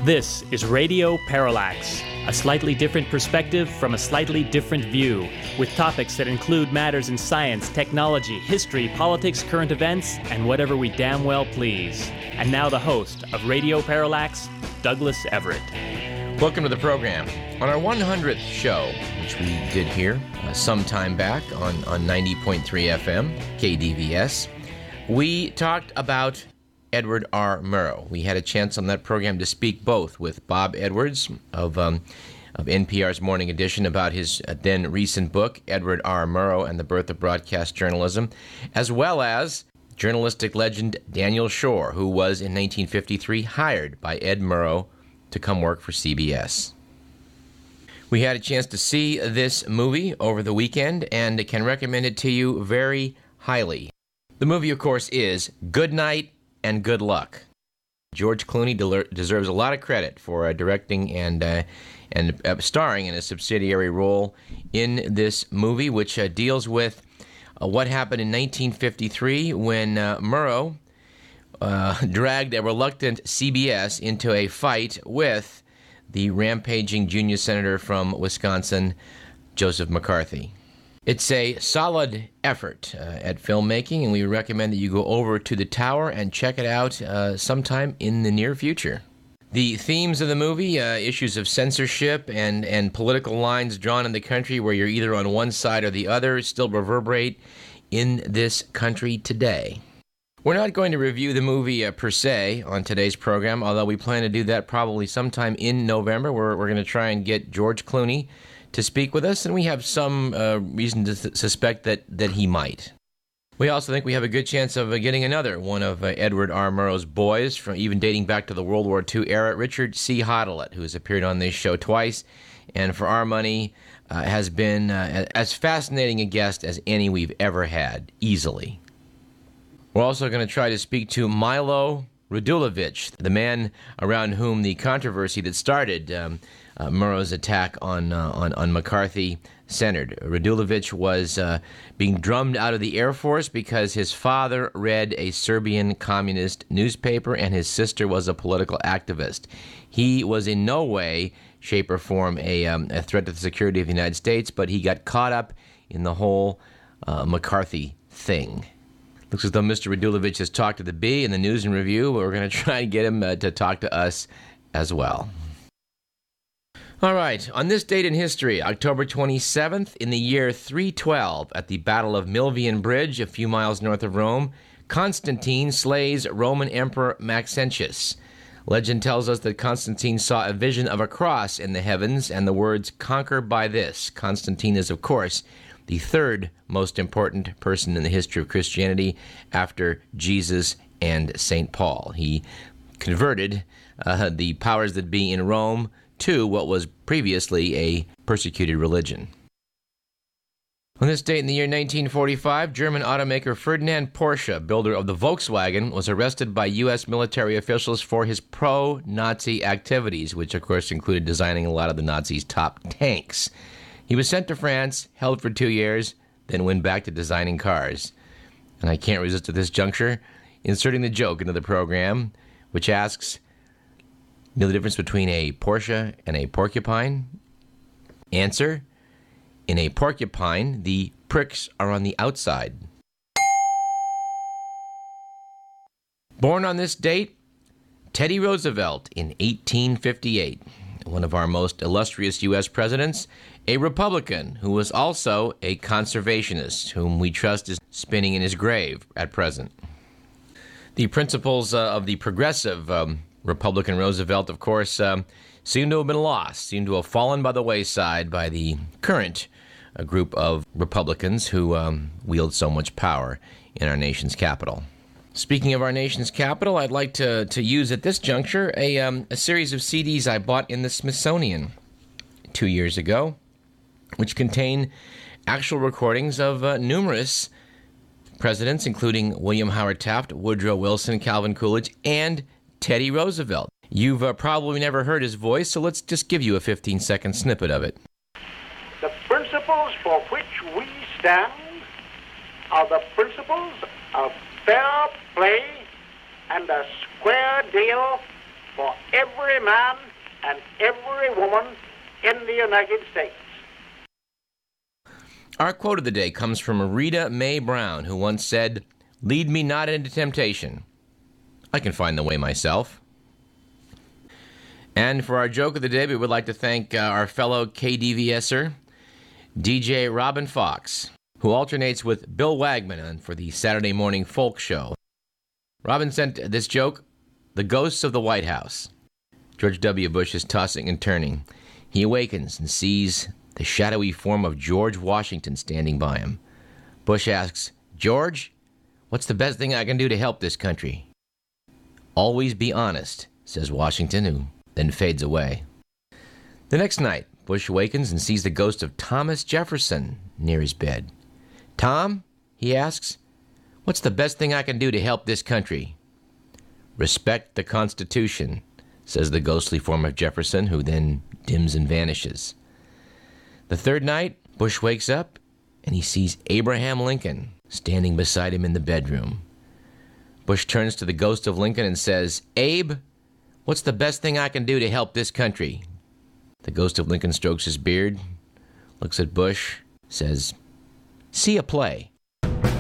This is Radio Parallax, a slightly different perspective from a slightly different view, with topics that include matters in science, technology, history, politics, current events, and whatever we damn well please. And now the host of Radio Parallax, Douglas Everett. Welcome to the program. On our 100th show, which we did here some time back on 90.3 FM, KDVS, we talked about Edward R. Murrow. We had a chance on that program to speak both with Bob Edwards of NPR's Morning Edition about his then recent book, Edward R. Murrow and the Birth of Broadcast Journalism, as well as journalistic legend Daniel Schorr, who was in 1953 hired by Ed Murrow to come work for CBS. We had a chance to see this movie over the weekend and can recommend it to you very highly. The movie, of course, is Good Night and Good Luck. George Clooney deserves a lot of credit for directing and starring in a subsidiary role in this movie, which deals with what happened in 1953 when Murrow dragged a reluctant CBS into a fight with the rampaging junior senator from Wisconsin, Joseph McCarthy. It's a solid effort at filmmaking, and we recommend that you go over to the Tower and check it out sometime in the near future. The themes of the movie, issues of censorship and political lines drawn in the country where you're either on one side or the other, still reverberate in this country today. We're not going to review the movie per se on today's program, although we plan to do that probably sometime in November. We're going to try and get George Clooney to speak with us, and we have some reason to suspect that he might. We also think we have a good chance of getting another one of Edward R. Murrow's boys, from even dating back to the World War II era, Richard C. Hotelet, who has appeared on this show twice, and for our money has been as fascinating a guest as any we've ever had, easily. We're also going to try to speak to Milo Radulovich, the man around whom the controversy that started Murrow's attack on McCarthy centered. Radulovich was being drummed out of the Air Force because his father read a Serbian communist newspaper and his sister was a political activist. He was in no way, shape, or form a threat to the security of the United States, but he got caught up in the whole McCarthy thing. Looks as though Mr. Radulovich has talked to the Bee in the News and Review. We're going to try and get him to talk to us as well. All right, on this date in history, October 27th, in the year 312, at the Battle of Milvian Bridge, a few miles north of Rome, Constantine slays Roman Emperor Maxentius. Legend tells us that Constantine saw a vision of a cross in the heavens and the words, "Conquer by this." Constantine is, of course, the third most important person in the history of Christianity after Jesus and St. Paul. He converted the powers that be in Rome to what was previously a persecuted religion. On this date in the year 1945, German automaker Ferdinand Porsche, builder of the Volkswagen, was arrested by U.S. military officials for his pro-Nazi activities, which of course included designing a lot of the Nazis' top tanks. He was sent to France, held for 2 years, then went back to designing cars. And I can't resist at this juncture inserting the joke into the program, which asks, you know the difference between a Porsche and a porcupine? Answer, in a porcupine, the pricks are on the outside. Born on this date, Teddy Roosevelt in 1858, one of our most illustrious U.S. presidents, a Republican who was also a conservationist, whom we trust is spinning in his grave at present. The principles of the progressive Republican Roosevelt, of course, seem to have been lost, seem to have fallen by the wayside by the current group of Republicans who wield so much power in our nation's capital. Speaking of our nation's capital, I'd like to use at this juncture a series of CDs I bought in the Smithsonian 2 years ago, which contain actual recordings of numerous presidents, including William Howard Taft, Woodrow Wilson, Calvin Coolidge, and Teddy Roosevelt. You've probably never heard his voice, so let's just give you a 15-second snippet of it. The principles for which we stand are the principles of fair play and a square deal for every man and every woman in the United States. Our quote of the day comes from Rita Mae Brown, who once said, "Lead me not into temptation. I can find the way myself." And for our joke of the day, we would like to thank our fellow KDVSer, DJ Robin Fox, who alternates with Bill Wagman for the Saturday Morning Folk Show. Robin sent this joke: "The ghosts of the White House. George W. Bush is tossing and turning. He awakens and sees the shadowy form of George Washington standing by him. Bush asks, 'George, what's the best thing I can do to help this country?' 'Always be honest,' says Washington, who then fades away. The next night, Bush awakens and sees the ghost of Thomas Jefferson near his bed. 'Tom,' he asks, 'what's the best thing I can do to help this country?' 'Respect the Constitution,' says the ghostly form of Jefferson, who then dims and vanishes. The third night, Bush wakes up and he sees Abraham Lincoln standing beside him in the bedroom. Bush turns to the ghost of Lincoln and says, 'Abe, what's the best thing I can do to help this country?' The ghost of Lincoln strokes his beard, looks at Bush, says, 'See a play.'